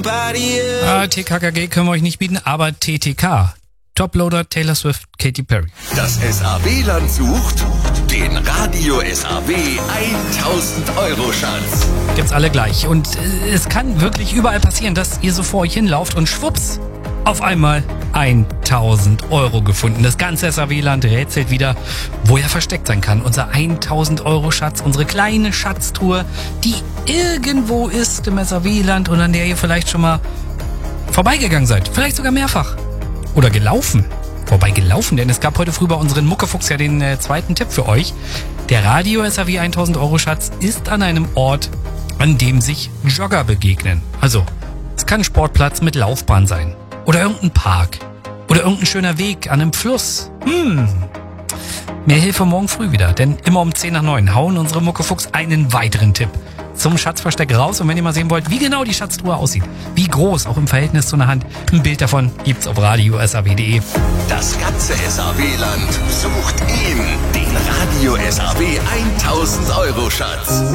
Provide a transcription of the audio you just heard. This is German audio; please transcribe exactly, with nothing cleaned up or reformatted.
Ah, T K K G können wir euch nicht bieten, aber T T K. Toploader, Taylor Swift, Katy Perry. Das S A W-Land sucht den Radio S A W tausend Euro Schatz. Gibt's alle gleich. Und äh, es kann wirklich überall passieren, dass ihr so vor euch hinlauft und schwupps, auf einmal tausend Euro gefunden. Das ganze S A W-Land rätselt wieder, wo er versteckt sein kann. Unser tausend Euro Schatz, unsere kleine Schatztruhe, die irgendwo ist im S A W-Land und an der ihr vielleicht schon mal vorbeigegangen seid. Vielleicht sogar mehrfach. Oder gelaufen. Wobei gelaufen, denn es gab heute früh bei unseren Muckefuchs ja den äh, zweiten Tipp für euch. Der Radio S A W tausend Euro Schatz ist an einem Ort, an dem sich Jogger begegnen. Also, es kann ein Sportplatz mit Laufbahn sein. Oder irgendein Park. Oder irgendein schöner Weg an einem Fluss. Hm. Mehr Hilfe morgen früh wieder, denn immer um zehn nach neun hauen unsere Muckefuchs einen weiteren Tipp zum Schatzversteck raus. Und wenn ihr mal sehen wollt, wie genau die Schatztruhe aussieht, wie groß, auch im Verhältnis zu einer Hand, ein Bild davon gibt's auf radio s a w punkt d e. Das ganze S A W-Land sucht ihn, den Radio S A W tausend Euro Schatz.